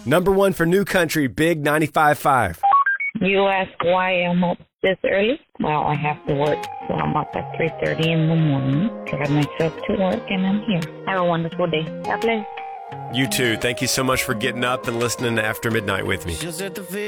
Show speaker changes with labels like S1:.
S1: Number one for New Country, Big 95.5.
S2: You ask why I'm up this early? Well, I have to work, so I'm up at 3:30 in the morning. Drive myself to work, and I'm here. Have a wonderful day. God bless.
S1: You too. Thank you so much for getting up and listening to After Midnight with me.